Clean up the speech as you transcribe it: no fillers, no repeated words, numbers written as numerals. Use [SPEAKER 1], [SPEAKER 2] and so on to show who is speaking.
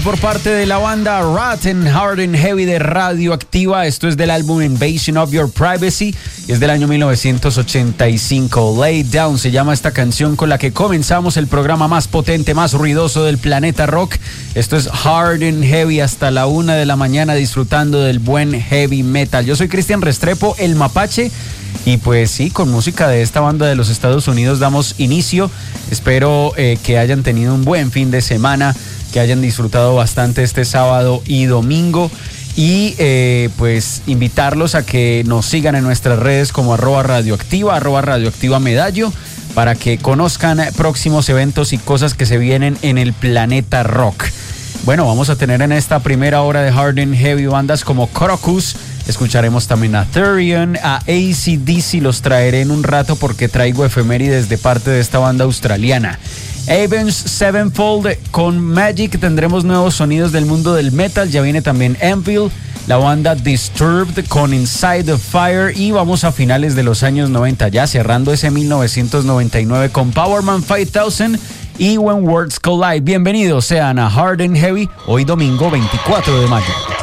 [SPEAKER 1] por parte de la banda Rotten Hard and Heavy de Radioactiva. Esto es del álbum Invasion of Your Privacy y es del año 1985. Lay Down se llama esta canción con la que comenzamos el programa más potente, más ruidoso del planeta rock. Esto es Hard and Heavy hasta la 1 de la mañana disfrutando del buen heavy metal. Yo soy Cristian Restrepo, el Mapache. Y pues sí, con música de esta banda de los Estados Unidos damos inicio. Espero que hayan tenido un buen fin de semana, que hayan disfrutado bastante este sábado y domingo. Y pues invitarlos a que nos sigan en nuestras redes como @radioactiva Medallo, para que conozcan próximos eventos y cosas que se vienen en el planeta rock. Bueno, vamos a tener en esta primera hora de Hard and Heavy bandas como Crocus. Escucharemos también a Therion, a AC/DC, los traeré en un rato porque traigo efemérides de parte de esta banda australiana. Avenged Sevenfold con Magic, tendremos nuevos sonidos del mundo del metal, ya viene también Anvil, la banda Disturbed con Inside the Fire y vamos a finales de los años 90, ya cerrando ese 1999 con Powerman 5000 y When Worlds Collide. Bienvenidos sean a Hard and Heavy, hoy domingo 24 de mayo.